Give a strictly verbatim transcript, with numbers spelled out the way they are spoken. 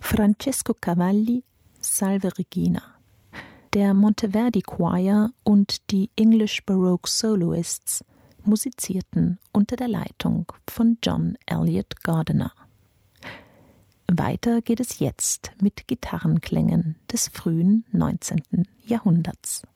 Francesco Cavalli, Salve Regina. Der Monteverdi Choir und die English Baroque Soloists musizierten unter der Leitung von John Eliot Gardiner. Weiter geht es jetzt mit Gitarrenklängen des frühen neunzehnten Jahrhunderts.